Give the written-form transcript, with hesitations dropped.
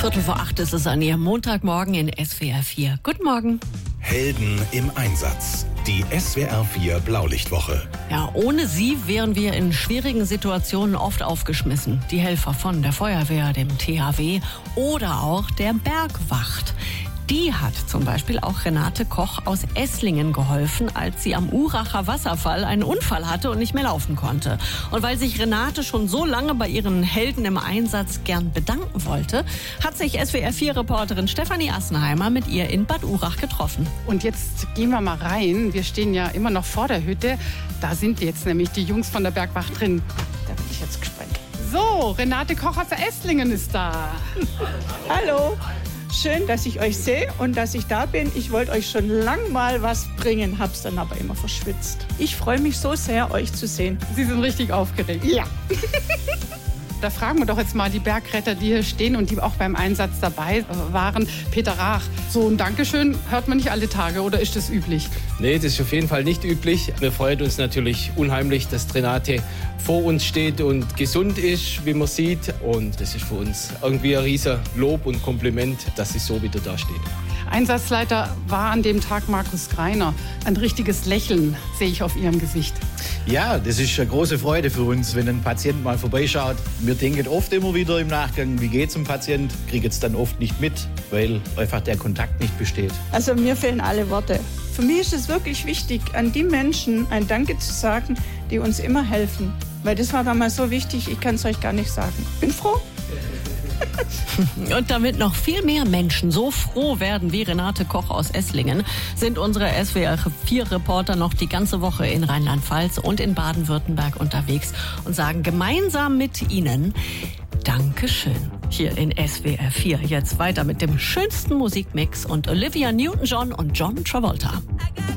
7:15 ist es an Ihrem Montagmorgen in SWR 4. Guten Morgen. Helden im Einsatz. Die SWR 4 Blaulichtwoche. Ja, ohne sie wären wir in schwierigen Situationen oft aufgeschmissen. Die Helfer von der Feuerwehr, dem THW oder auch der Bergwacht. Die hat zum Beispiel auch Renate Koch aus Esslingen geholfen, als sie am Uracher Wasserfall einen Unfall hatte und nicht mehr laufen konnte. Und weil sich Renate schon so lange bei ihren Helden im Einsatz gern bedanken wollte, hat sich SWR4-Reporterin Stefanie Assenheimer mit ihr in Bad Urach getroffen. Und jetzt gehen wir mal rein. Wir stehen ja immer noch vor der Hütte. Da sind jetzt nämlich die Jungs von der Bergwacht drin. Da bin ich jetzt gespannt. So, Renate Koch aus Esslingen ist da. Hallo. Schön, dass ich euch sehe und dass ich da bin. Ich wollte euch schon lang mal was bringen, hab's dann aber immer verschwitzt. Ich freue mich so sehr, euch zu sehen. Sie sind richtig aufgeregt. Ja. Da fragen wir doch jetzt mal die Bergretter, die hier stehen und die auch beim Einsatz dabei waren. Peter Rach, so ein Dankeschön hört man nicht alle Tage, oder ist das üblich? Nee, das ist auf jeden Fall nicht üblich. Wir freuen uns natürlich unheimlich, dass Renate vor uns steht und gesund ist, wie man sieht. Und das ist für uns irgendwie ein riesen Lob und Kompliment, dass sie so wieder da steht. Einsatzleiter war an dem Tag Markus Greiner. Ein richtiges Lächeln sehe ich auf Ihrem Gesicht. Ja, das ist eine große Freude für uns, wenn ein Patient mal vorbeischaut. Wir denken oft immer wieder im Nachgang, wie geht's dem Patient, kriegen es dann oft nicht mit, weil einfach der Kontakt nicht besteht. Also mir fehlen alle Worte. Für mich ist es wirklich wichtig, an die Menschen ein Danke zu sagen, die uns immer helfen. Weil das war damals so wichtig, ich kann es euch gar nicht sagen. Bin froh. Und damit noch viel mehr Menschen so froh werden wie Renate Koch aus Esslingen, sind unsere SWR4-Reporter noch die ganze Woche in Rheinland-Pfalz und in Baden-Württemberg unterwegs und sagen gemeinsam mit Ihnen Dankeschön. Hier in SWR 4. Jetzt weiter mit dem schönsten Musikmix und Olivia Newton-John und John Travolta.